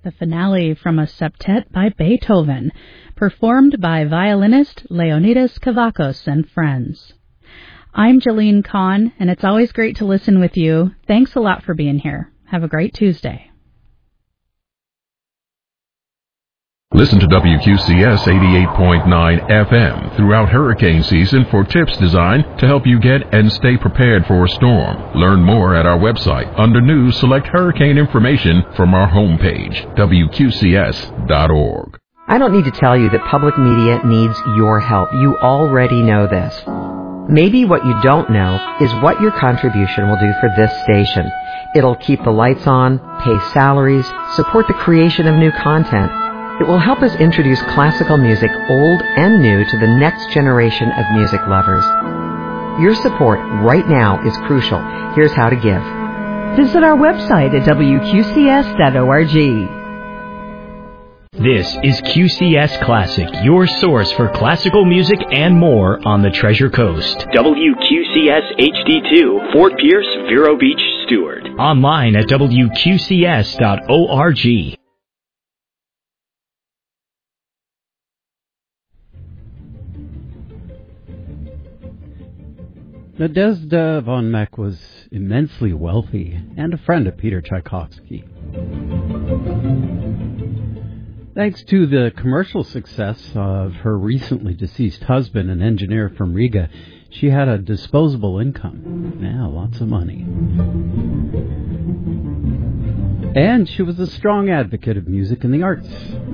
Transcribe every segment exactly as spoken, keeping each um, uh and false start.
the finale from a septet by Beethoven, performed by violinist Leonidas Kavakos and friends. I'm Jalene Kahn, and it's always great to listen with you. Thanks a lot for being here. Have a great Tuesday. Listen to W Q C S eighty-eight point nine F M throughout hurricane season for tips designed to help you get and stay prepared for a storm. Learn more at our website. Under News, select Hurricane Information from our homepage, W Q C S dot org. I don't need to tell you that public media needs your help. You already know this. Maybe what you don't know is what your contribution will do for this station. It'll keep the lights on, pay salaries, support the creation of new content. It will help us introduce classical music, old and new, to the next generation of music lovers. Your support right now is crucial. Here's how to give. Visit our website at W Q C S dot org. This is Q C S Classic, your source for classical music and more on the Treasure Coast. W Q C S H D two, Fort Pierce, Vero Beach, Stewart. Online at W Q C S dot org. Nadezhda von Meck was immensely wealthy and a friend of Peter Tchaikovsky. Thanks to the commercial success of her recently deceased husband, an engineer from Riga, she had a disposable income. Yeah, lots of money. And she was a strong advocate of music and the arts.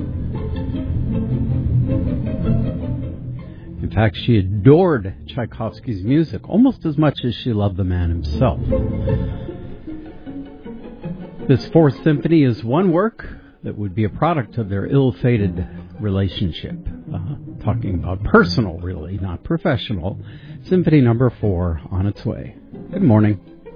In fact, she adored Tchaikovsky's music almost as much as she loved the man himself. This Fourth Symphony is one work that would be a product of their ill-fated relationship. Uh, talking about personal, really, not professional. Symphony number four on its way. Good morning.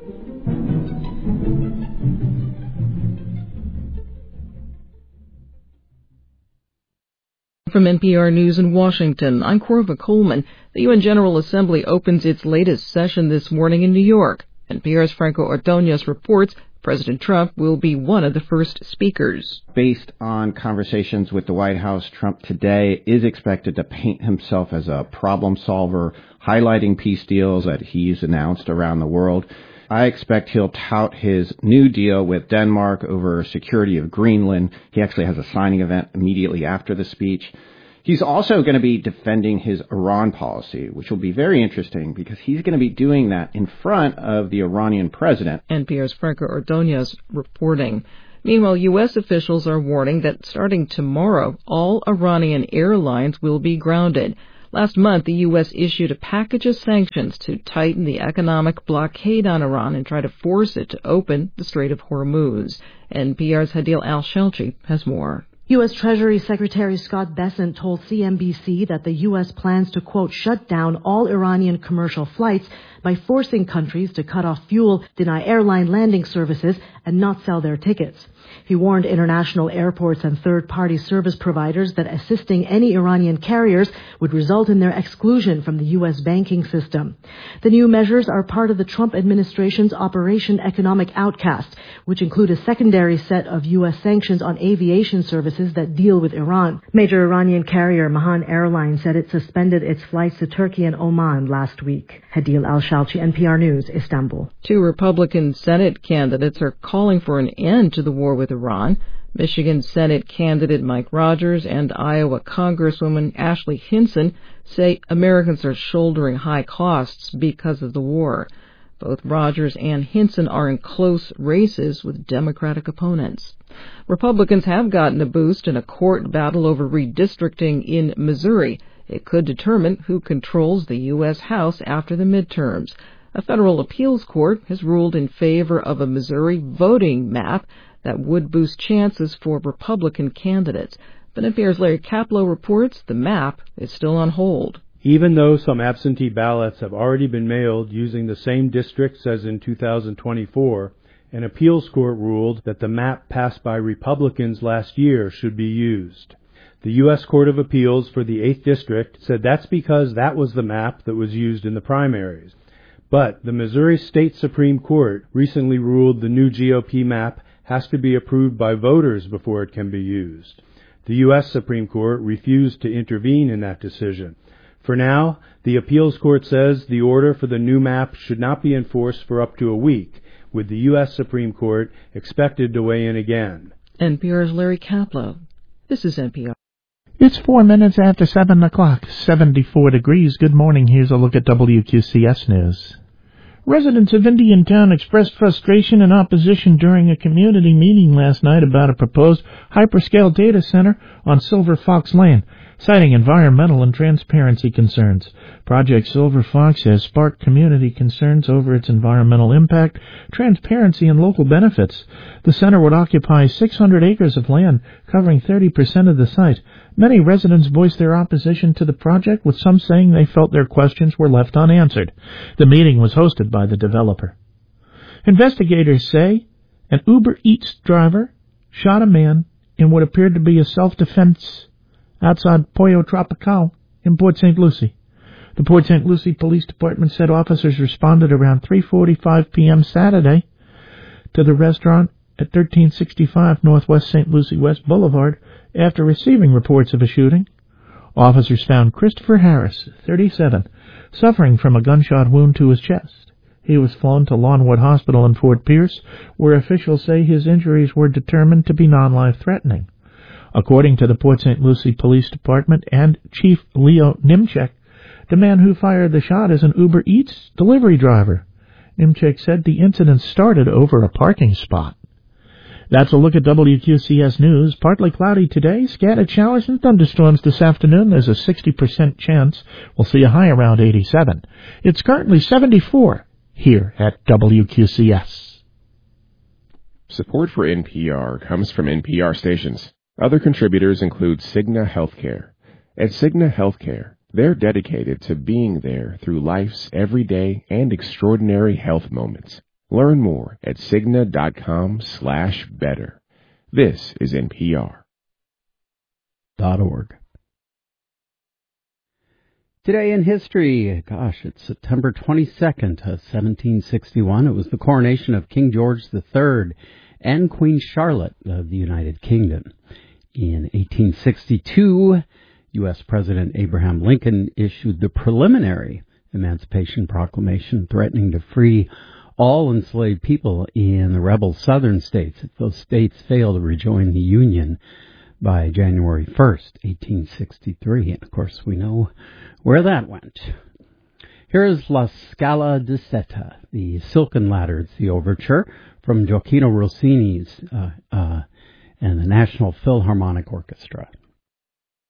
From N P R News in Washington, I'm Corva Coleman. The U N General Assembly opens its latest session this morning in New York. N P R's Franco Ordonez reports President Trump will be one of the first speakers. Based on conversations with the White House, Trump today is expected to paint himself as a problem solver, highlighting peace deals that he's announced around the world. I expect he'll tout his new deal with Denmark over security of Greenland. He actually has a signing event immediately after the speech. He's also going to be defending his Iran policy, which will be very interesting because he's going to be doing that in front of the Iranian president. N P R's Franco Ordonez reporting. Meanwhile, U S officials are warning that starting tomorrow, all Iranian airlines will be grounded. Last month, the U S issued a package of sanctions to tighten the economic blockade on Iran and try to force it to open the Strait of Hormuz. N P R's Hadil Al-Shelchi has more. U S. Treasury Secretary Scott Bessent told C N B C that the U S plans to, quote, shut down all Iranian commercial flights by forcing countries to cut off fuel, deny airline landing services, and not sell their tickets. He warned international airports and third-party service providers that assisting any Iranian carriers would result in their exclusion from the U S banking system. The new measures are part of the Trump administration's Operation Economic Outcast, which include a secondary set of U S sanctions on aviation services that deal with Iran. Major Iranian carrier Mahan Airlines said it suspended its flights to Turkey and Oman last week. Hadil Al-Shalchi, N P R News, Istanbul. Two Republican Senate candidates are calling for an end to the war with Iran. Michigan Senate candidate Mike Rogers and Iowa Congresswoman Ashley Hinson say Americans are shouldering high costs because of the war. Both Rogers and Hinson are in close races with Democratic opponents. Republicans have gotten a boost in a court battle over redistricting in Missouri. It could determine who controls the U S House after the midterms. A federal appeals court has ruled in favor of a Missouri voting map that would boost chances for Republican candidates. But N P R's Larry Kaplow reports the map is still on hold. Even though some absentee ballots have already been mailed using the same districts as in two thousand twenty-four, an appeals court ruled that the map passed by Republicans last year should be used. The U S Court of Appeals for the eighth District said that's because that was the map that was used in the primaries. But the Missouri State Supreme Court recently ruled the new G O P map has to be approved by voters before it can be used. The U S Supreme Court refused to intervene in that decision. For now, the appeals court says the order for the new map should not be enforced for up to a week, with the U S Supreme Court expected to weigh in again. N P R's Larry Kaplow. This is N P R. It's four minutes after seven o'clock, seventy-four degrees. Good morning. Here's a look at W Q C S News. Residents of Indiantown expressed frustration and opposition during a community meeting last night about a proposed hyperscale data center on Silver Fox Lane, citing environmental and transparency concerns. Project Silver Fox has sparked community concerns over its environmental impact, transparency, and local benefits. The center would occupy six hundred acres of land, covering thirty percent of the site. Many residents voiced their opposition to the project, with some saying they felt their questions were left unanswered. The meeting was hosted by the developer. Investigators say an Uber Eats driver shot a man in what appeared to be a self-defense outside Pollo Tropical in Port Saint Lucie. The Port Saint Lucie Police Department said officers responded around three forty-five p.m. Saturday to the restaurant at thirteen sixty-five Northwest Saint Lucie West Boulevard after receiving reports of a shooting. Officers found Christopher Harris, thirty-seven, suffering from a gunshot wound to his chest. He was flown to Lawnwood Hospital in Fort Pierce, where officials say his injuries were determined to be non-life-threatening. According to the Port Saint Lucie Police Department and Chief Leo Nimchek, the man who fired the shot is an Uber Eats delivery driver. Nimchek said the incident started over a parking spot. That's a look at W Q C S News. Partly cloudy today, scattered showers and thunderstorms this afternoon. There's a sixty percent chance we'll see a high around eighty-seven. It's currently seventy-four here at W Q C S. Support for N P R comes from N P R stations. Other contributors include Cigna Healthcare. At Cigna Healthcare, they're dedicated to being there through life's everyday and extraordinary health moments. Learn more at Cigna.com slash better. This is N P R. Dot org. Today in history, gosh, it's September twenty-second, seventeen sixty-one. It was the coronation of King George the Third and Queen Charlotte of the United Kingdom. In eighteen sixty-two, U S President Abraham Lincoln issued the preliminary Emancipation Proclamation threatening to free all enslaved people in the rebel southern states if those states failed to rejoin the Union by January first, eighteen sixty-three. And, of course, we know where that went. Here's La Scala di Seta, the Silken Ladder. It's the overture from Gioacchino Rossini's uh, uh, and the National Philharmonic Orchestra.